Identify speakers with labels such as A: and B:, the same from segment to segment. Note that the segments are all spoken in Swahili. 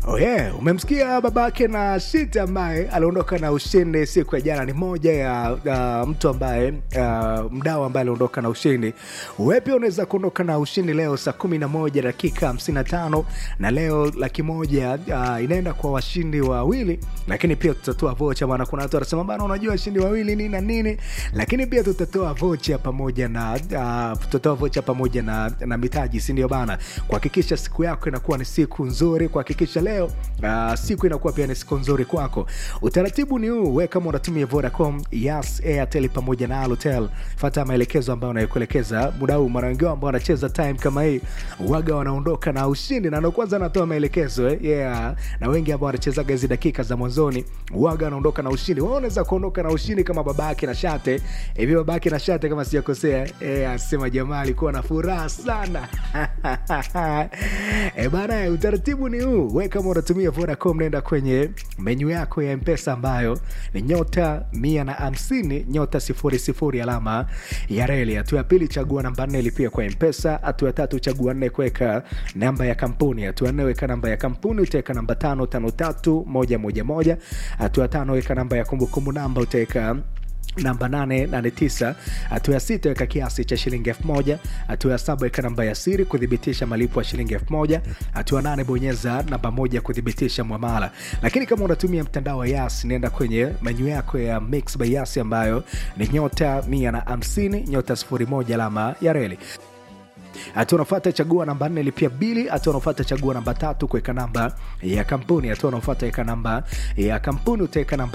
A: Oh yeah, umemsikia babake na Shiti ambaye aliondoka na ushindi siku ya jana. Ni moja ya mtu ambaye mdau ambaye aliondoka na ushindi. Wewe pia unaweza kuondoka na ushindi leo saa 11 dakika 55, na leo $100,000 inaenda kwa washindi wawili, lakini pia tutatoa vocha. Maana kuna watu wanasema bana, unajua washindi wawili nini na nini, lakini pia tutatoa vocha pamoja na mitaji, si ndio bana? Kuhakikisha siku yako inakuwa ni siku nzuri, kuhakikisha leo siku inakuwa pia ni siku nzuri kwako. Utaratibu ni huu: wewe kama unatumia Vodacom, Yas, Airtel pamoja na Halotel, fuata maelekezo ambayo nayokuelekeza. Muda huu mara wengi ambao wanacheza time kama hii waga wanaondoka na ushindi, na ndio kwanza natoa maelekezo na wengi ambao wanacheza hizo dakika za mwanzoni waga wanaondoka na ushindi. Wao wanaweza kuondoka na ushindi kama babake na Shate hivi. Babake na Shate kama sijakosea, asema jamaa alikuwa na furaha sana. Bana, utaratibu ni huu: wewe kama unatumia Vodacom, nenda kwenye menu yako ya M-Pesa ambayo ni *150 *00 alama ya reli. Hatua ya pili, chagua namba 4 lipia kwa M-Pesa. Hatua ya tatu, chagua 4 kuweka namba ya kampuni. Hatua ya 4, weka namba ya kampuni, utaweka namba 553111. Hatua ya 5, weka namba ya kumbukumbu namba, utaweka namba 889. Hatua ya 6, weka kiasi cha shilingi 1000. Hatua ya 7, weka namba ya siri kudhibitisha malipo ya shilingi 1000. Hatua 8, bonyeza namba 1 kudhibitisha muamala. Lakini kama unatumia mtandao wa Yas, nenda kwenye menu yako ya Mix by Yas ambayo ni *150 *01 alama ya reli. Hatua unafuata, chagua namba 4 lipia bili. Hatua unafuata, chagua namba 3 kuweka namba ya kampuni. Hatua unafuata, weka namba ya kampuni, utaweka namba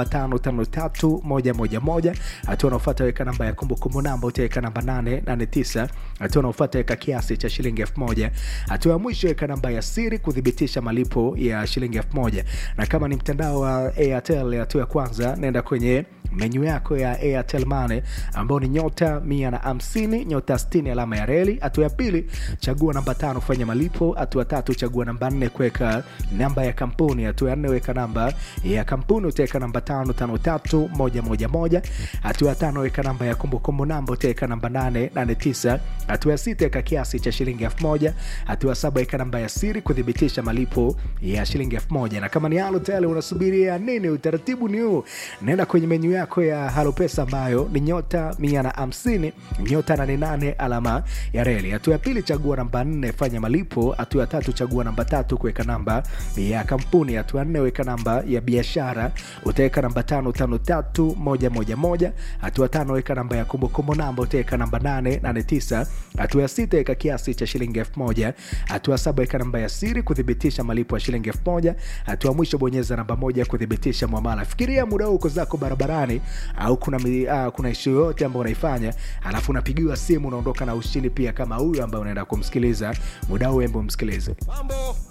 A: 553111. Hatua unafuata, weka namba ya kumbukumbu namba, utaweka namba 889. Hatua unafuata, weka kiasi cha shilingi 1000. Hatua ya mwisho, weka namba ya siri kudhibitisha malipo ya shilingi 1000. Na kama ni mtandao wa Airtel, hatua ya kwanza, nenda kwenye menu yako ya Airtel Money ambao ni *150 *60 alama ya reli. Hatua ya pili, chagua namba 5 fanya malipo. Hatua 3, chagua namba 4 kuweka namba ya kampuni. Hatua ya 4, weka namba ya kampuni, utaweka namba 553111. Hatua ya 5, weka namba ya kumbukumbu namba, utaweka namba 889. Hatua ya 6, weka kiasi cha shilingi 1000. Hatua ya 7, weka namba ya siri kudhibitisha malipo ya shilingi 1000. Na kama ni Halotel, unasubiria nini? Utaratibu ni huu: nenda kwenye menu yako ya Halopesa ambayo ni *150 *88 alama ya reli. Hatua ya pili, chagua namba 4 fanya malipo. Hatua ya 3, chagua namba 3 kuweka namba ya kampuni. Hatua 4, weka namba ya biashara, utaweka namba 553111. Hatua 5, weka namba ya kumbukumbu namba, utaweka namba 889. Hatua ya 6, weka kiasi cha shilingi 1000. Hatua 7, weka namba ya siri kudhibitisha malipo ya shilingi 1000. Hatua mwisho, bonyeza namba 1 kudhibitisha muamala. Fikiria muda huu uko zako barabarani au kuna issue yote ambayo unaifanya, alafu unapigiwa simu, unaondoka na ushindi pia kama huyu ambaye unaenda kumsikiliza muda huu. Hebu msikilize. Mambo